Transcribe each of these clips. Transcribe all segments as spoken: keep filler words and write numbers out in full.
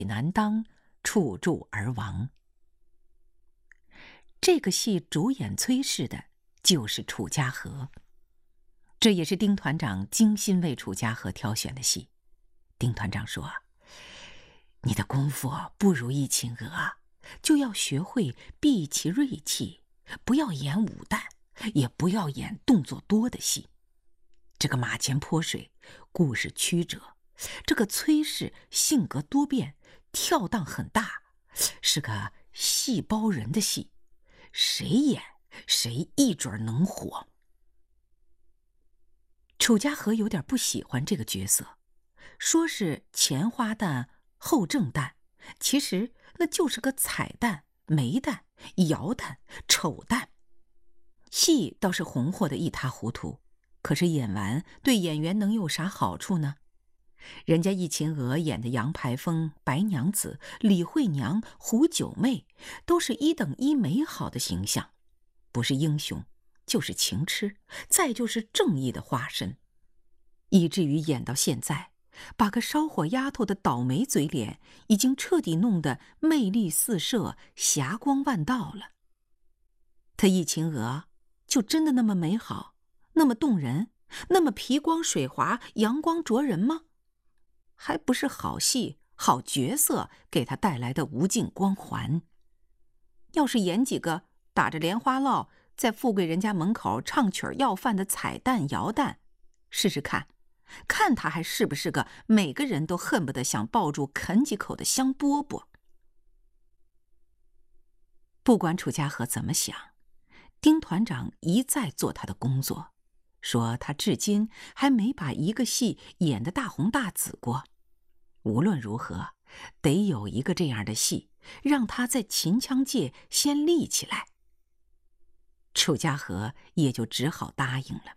难当，处柱而亡。这个戏主演崔氏的就是楚家河，这也是丁团长精心为楚家河挑选的戏。丁团长说：“你的功夫不如易秦娥，就要学会避其锐气，不要演武旦，也不要演动作多的戏。这个马前泼水，故事曲折；这个崔氏性格多变，跳荡很大，是个戏包人的戏，谁演谁一准能火。”楚家河有点不喜欢这个角色，说是前花旦后正旦，其实那就是个彩旦、霉旦、摇旦、丑旦。戏倒是红火的一塌糊涂，可是演完对演员能有啥好处呢？人家易秦娥演的杨排风、白娘子、李慧娘、胡九妹，都是一等一美好的形象，不是英雄就是情痴，再就是正义的化身，以至于演到现在，把个烧火丫头的倒霉嘴脸已经彻底弄得魅力四射、霞光万道了。他易秦娥就真的那么美好，那么动人，那么皮光水滑、阳光灼人吗？还不是好戏、好角色给他带来的无尽光环。要是演几个打着莲花落在富贵人家门口唱曲要饭的彩旦、摇旦，试试看，看他还是不是个每个人都恨不得想抱住啃几口的香饽饽。不管楚家河怎么想，丁团长一再做他的工作，说他至今还没把一个戏演得大红大紫过。无论如何，得有一个这样的戏，让他在秦腔界先立起来。楚家河也就只好答应了。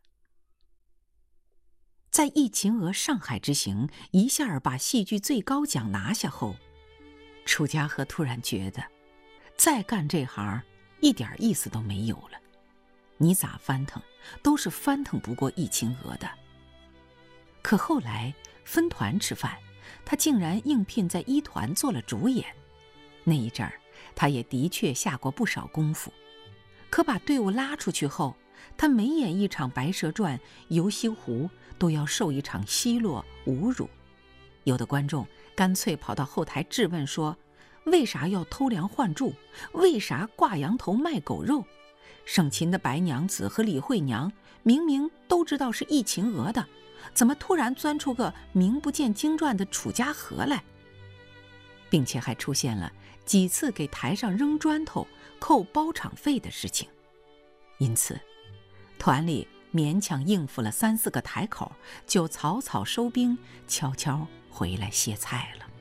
在易秦娥上海之行一下把戏剧最高奖拿下后，楚家河突然觉得，再干这行一点意思都没有了。你咋翻腾，都是翻腾不过易秦娥的。可后来分团吃饭，他竟然应聘在一团做了主演。那一阵儿，他也的确下过不少功夫。可把队伍拉出去后，他每演一场《白蛇传》《游西湖》，都要受一场奚落侮辱。有的观众干脆跑到后台质问说：“为啥要偷梁换柱？为啥挂羊头卖狗肉？省秦的白娘子和李慧娘明明都知道是易秦娥的，怎么突然钻出个名不见经传的楚家河来？”并且还出现了几次给台上扔砖头、扣包场费的事情。因此，团里勉强应付了三四个台口，就草草收兵，悄悄回来歇菜了。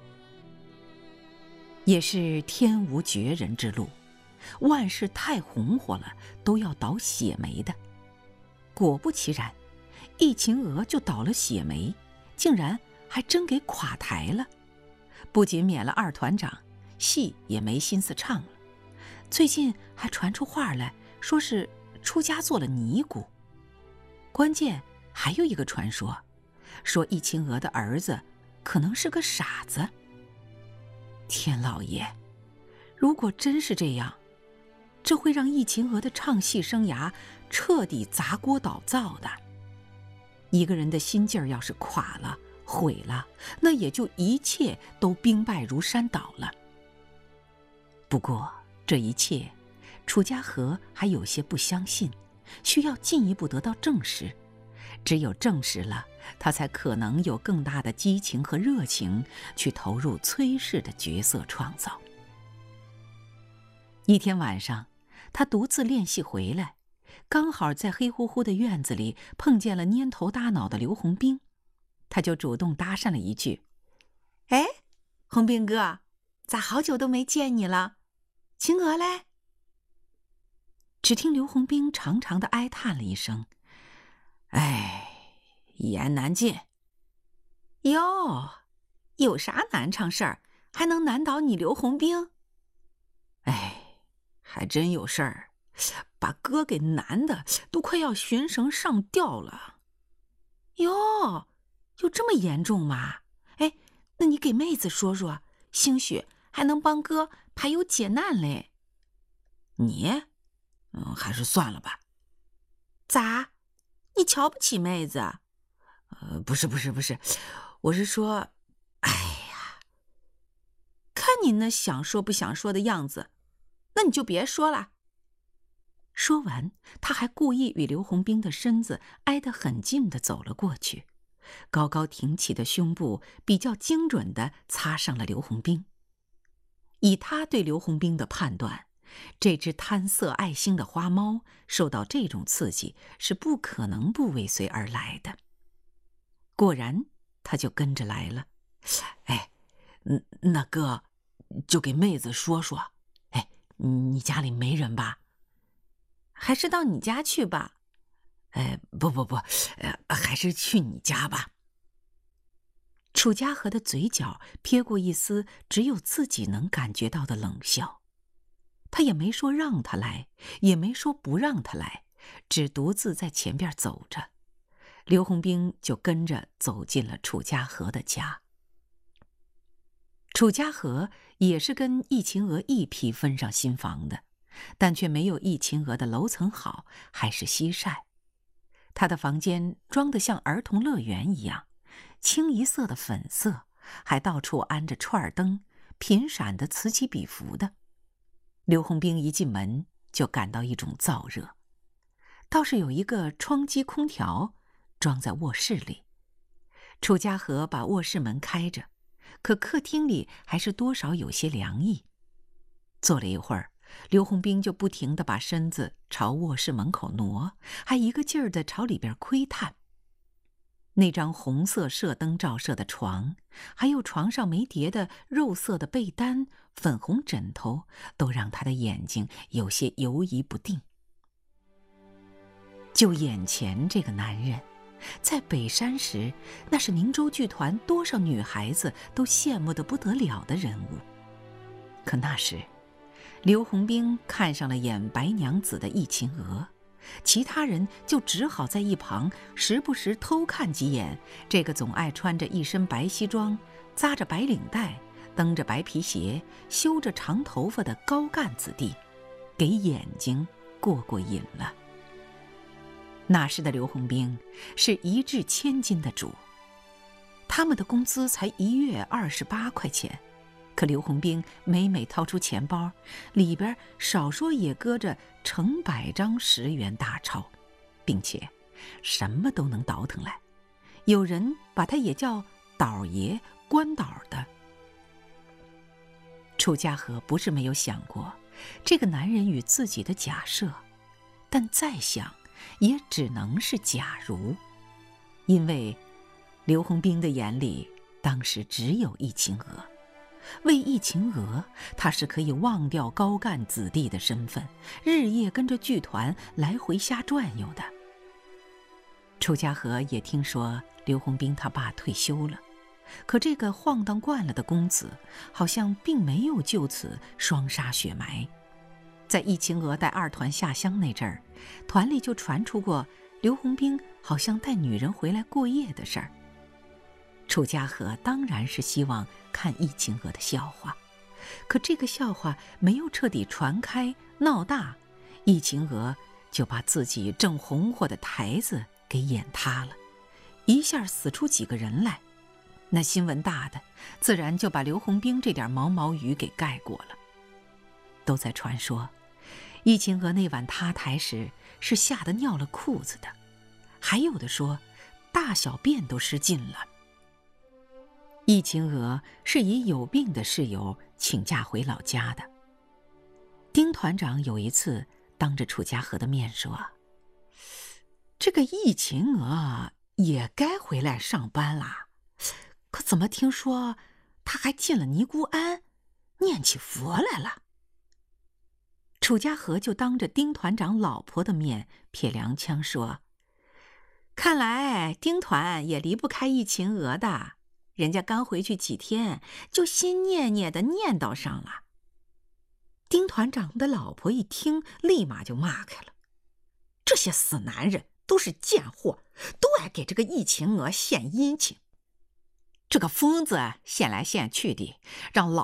也是天无绝人之路，万事太红火了，都要倒血霉的。果不其然，易秦娥就倒了血霉，竟然还真给垮台了。不仅免了二团长，戏也没心思唱了。最近还传出话来，说是出家做了尼姑。关键还有一个传说，说易秦娥的儿子可能是个傻子。天老爷，如果真是这样，这会让易秦娥的唱戏生涯彻底砸锅倒灶的。一个人的心劲儿要是垮了、毁了，那也就一切都兵败如山倒了。不过这一切，楚家河还有些不相信，需要进一步得到证实。只有证实了，他才可能有更大的激情和热情去投入崔氏的角色创造。一天晚上，他独自练戏回来，刚好在黑乎乎的院子里碰见了蔫头耷脑的刘洪兵，他就主动搭讪了一句：“哎，洪兵哥，咋好久都没见你了？秦娥嘞？”只听刘洪兵长长的哀叹了一声：“哎，一言难尽。”哟，有啥难唱事儿，还能难倒你刘洪兵？哎，还真有事儿，把哥给难的都快要寻绳上吊了。哟，有这么严重吗？哎，那你给妹子说说， 兴许还能帮哥排忧解难嘞。 你，嗯，还是算了吧。 咋？你瞧不起妹子？ 呃，不是不是不是，我是说，哎呀， 看你那想说不想说的样子，那你就别说了。说完，他还故意与刘洪兵的身子挨得很近的走了过去，高高挺起的胸部比较精准地擦上了刘洪兵。以他对刘洪兵的判断，这只贪色爱腥的花猫受到这种刺激是不可能不尾随而来的。果然，他就跟着来了。 哎，那哥，就给妹子说说。哎，你家里没人吧？ 还是到你家去吧。 哎，不不不，呃，还是去你家吧。 楚家和的嘴角撇过一丝只有自己能感觉到的冷笑，他也没说让他来，也没说不让他来，只独自在前边走着。刘洪兵就跟着走进了楚家和的家。楚家和也是跟易秦娥一批分上新房的，但却没有易秦娥的楼层好，还是西晒。他的房间装得像儿童乐园一样，清一色的粉色，还到处安着串灯，频闪的此起彼伏的。刘洪兵一进门就感到一种燥热，倒是有一个窗机空调装在卧室里。楚家和把卧室门开着，可客厅里还是多少有些凉意。坐了一会儿，刘洪兵就不停地把身子朝卧室门口挪，还一个劲儿地朝里边窥探。那张红色射灯照射的床，还有床上没叠的肉色的被单、粉红枕头，都让他的眼睛有些游移不定。就眼前这个男人，在北山时，那是宁州剧团多少女孩子都羡慕得不得了的人物。可那时，刘洪兵看上了演白娘子的易秦娥，其他人就只好在一旁时不时偷看几眼这个总爱穿着一身白西装、扎着白领带、蹬着白皮鞋、修着长头发的高干子弟，给眼睛过过瘾了。那时的刘洪兵是一掷千金的主，他们的工资才一月二十八块钱，可刘洪兵每每掏出钱包，里边少说也搁着成百张十元大钞，并且什么都能倒腾来，有人把他也叫倒爷、官倒的。楚家和不是没有想过这个男人与自己的假设，但再想也只能是假如，因为刘洪兵的眼里当时只有易秦娥。为易秦娥，他是可以忘掉高干子弟的身份，日夜跟着剧团来回瞎转悠的。楚家和也听说刘洪兵他爸退休了，可这个晃荡惯了的公子好像并没有就此双杀血埋。在易秦娥带二团下乡那阵儿，团里就传出过刘洪兵好像带女人回来过夜的事儿。楚家和当然是希望看易秦娥的笑话，可这个笑话没有彻底传开闹大，易秦娥就把自己正红火的台子给演塌了，一下死出几个人来。那新闻大的，自然就把刘洪兵这点毛毛雨给盖过了。都在传说易秦娥那晚塌台时是吓得尿了裤子的，还有的说大小便都失禁了。易秦娥是以有病的室友请假回老家的。丁团长有一次当着楚家和的面说，这个易秦娥也该回来上班啦，可怎么听说她还进了尼姑庵，念起佛来了。楚家和就当着丁团长老婆的面撇凉腔说，看来丁团也离不开易秦娥的，人家刚回去几天就心念念的念叨上了。丁团长的老婆一听，立马就骂开了，这些死男人都是贱货，都爱给这个易秦娥献殷勤。这个疯子献来献去的，让老